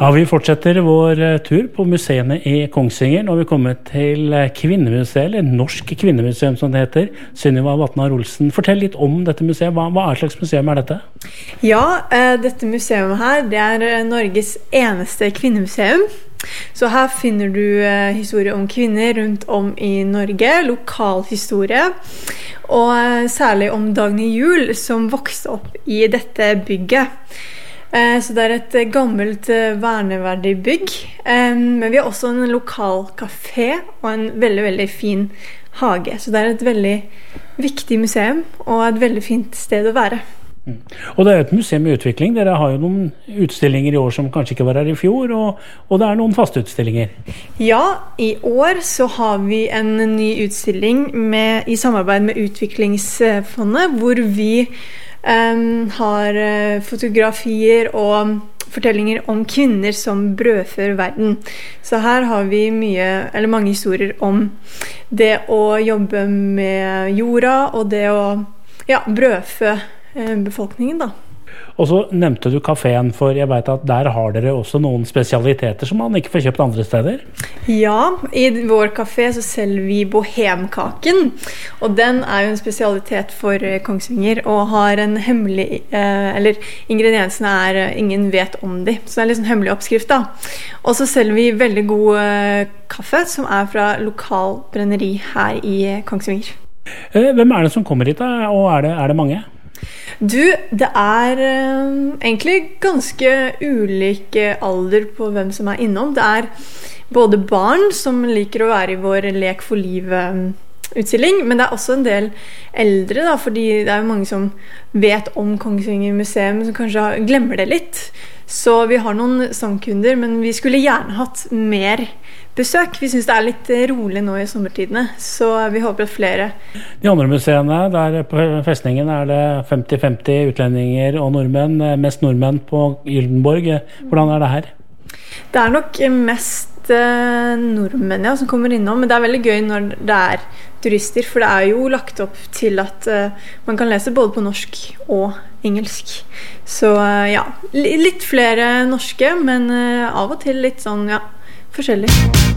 Ja, vi fortsetter vår tur på museene i Kongsvinger. Nå har vi kommet til Kvinnemuseet, eller Norsk Kvinnemuseum som det heter. Sunniva Vatnar Olsen, fortell litt om dette museet. Hva slags museum dette? Ja, dette museet her, det Norges eneste kvinnemuseum. Så her finner du historie om kvinner rundt om i Norge, lokal historie, og særlig om Dagny Juel som vokste opp i dette bygget. Så det et gammelt verneverdig bygg, men vi har også en lokal kafé og en veldig, veldig fin hage. Så det et veldig viktig museum og et veldig fint sted å være. Og det et museum i utvikling. Dere har jo noen utstillinger i år som kanskje ikke var her i fjor, og det noen faste utstillinger. Ja, i år så har vi en ny utstilling i samarbeid med Utviklingsfondet, hvor vi har fotografier og fortellinger om kvinner som brødfør verden. Så her har vi mange historier om det å jobbe med jorda og det å brødfø befolkningen da. Og så nevnte du kaféen, for jeg vet at der har dere også noen spesialiteter som man ikke får kjøpt andre steder. Ja, i vår kafé så selger vi bohemkaken, og den jo en spesialitet for Kongsvinger, og har en hemmelig, ingrediensene ingen vet om de, så det litt sånn hemmelig oppskrift da. Og så selger vi veldig god kaffe, som fra lokal brenneri her i Kongsvinger. Hvem det som kommer hit da, og det mange? Du, det egentlig ganske ulik alder på hvem som innom. Det både barn som liker å være i vår Lek for livet-utstilling, men det også en del eldre, da, fordi det jo mange som vet om Kongsvinger museum, som kanskje glemmer det litt. Så vi har noen sangkunder, men vi skulle gjerne hatt mer besøk. Vi synes det litt rolig nå i sommertidene, så vi håper at flere. De andre museene, der på festningen det 50-50 utlendinger og nordmenn, mest nordmenn på Gyldenborg. Hvordan det her? Det nok mest nordmenn som kommer innom, men det veldig gøy når det turister, for det jo lagt opp til at man kan lese både på norsk og engelsk. Så ja, litt flere norske, men av og til litt sånn, forskjellig.